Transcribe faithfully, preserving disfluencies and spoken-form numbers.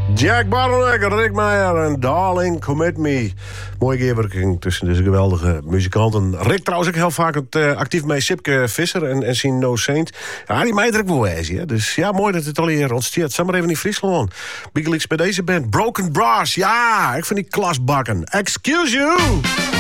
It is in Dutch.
Jack Bottleneck, Rick Meijer en Darling Commit Me. Mooie keerwerking tussen deze geweldige muzikanten. Rick trouwens ook heel vaak het, uh, actief mee Sipke Visser en, en zien No Saint. Ja, die meid er ook wel wezen, hè? Dus ja, mooi dat het al hier ontsteert. Zeg maar even in Friesland. Biggelix bij deze band. Broken Brass, ja, ik vind die klasbakken. Excuse you!